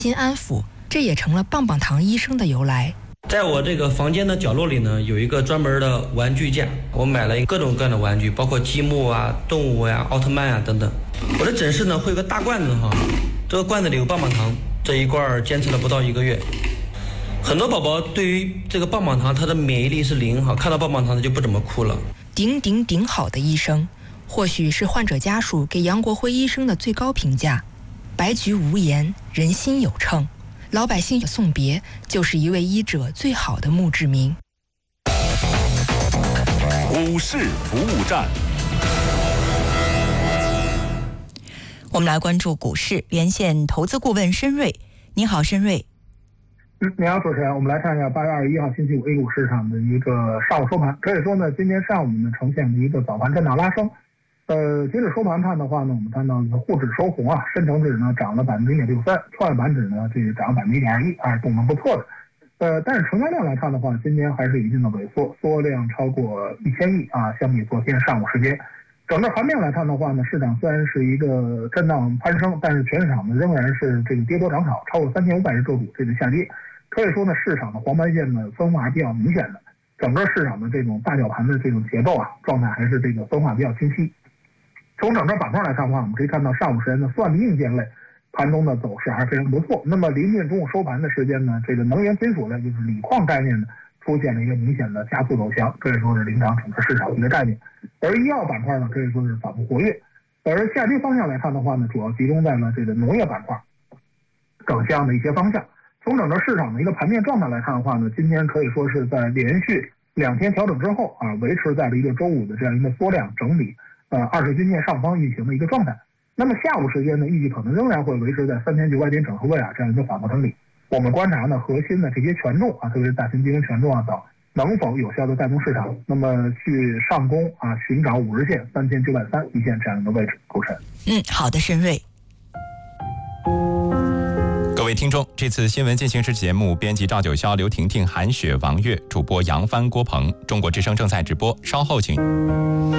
心安抚，这也成了棒棒糖医生的由来。 在我这个房间的角落里呢，有一个专门的玩具架，我买了各种各样的玩具，包括积木啊、动物呀、奥特曼啊等等。我的诊室呢会有个大罐子哈，这个罐子里有棒棒糖，这一罐坚持了不到1个月。很多宝宝对于这个棒棒糖，他的免疫力是0哈，看到棒棒糖他就不怎么哭了。 顶好的医生，或许是患者家属给杨国辉医生的最高评价。白菊无言，人心有称。老百姓的送别，就是一位医者最好的墓志铭。 股市服务站， 我们来关注股市。连线投资顾问申瑞，你好，申瑞。 你好，主持人。我们来看一下8月21号星期五 A 股市场的一个上午收盘。可以说呢，今天上午呢呈现了一个早盘震荡拉升。截止收盘看的话呢，我们看到沪指收红啊，深成指呢涨了1.63%，创业板指呢这个涨1.21%，动能不错的。但是成交量来看的话，今天还是有一定的萎缩，缩量超过1000亿啊，相比昨天上午时间。整个盘面来看的话呢，市场虽然是一个震荡攀升，但是全市场呢仍然是这个跌多涨少，超过3500只个股这个下跌。可以说呢，市场的黄白线呢分化比较明显的，整个市场的这种大小盘的这种结构啊状态还是这个分化比较清晰。从整个板块来看的话，我们可以看到上午时间的算力硬件类盘中的走势还是非常不错。那么临近中午收盘的时间呢，这个能源金属类就是锂矿概念呢出现了一个明显的加速走强，可以说是领涨整个市场的一个概念。而医药板块呢，可以说是反复活跃。而下跌方向来看的话呢，主要集中在了这个农业板块等这样的一些方向。从整个市场的一个盘面状态来看的话呢，今天可以说是在连续2天调整之后啊，维持在了一个周五的这样一个缩量整理20均线上方运行的一个状态。那么下午时间呢，预计可能仍然会维持在3900点整数位啊这样一个反复整理。我们观察呢，核心的这些权重啊，特别是大型基金权重啊等，能否有效的带动市场，那么去上攻啊，寻找50日线3930一线这样一个位置构成。 好的，申瑞。 各位听众，这次新闻进行时节目编辑赵九霄、刘婷婷、韩雪、王悦，主播杨帆、郭鹏，中国之声正在直播，稍后请。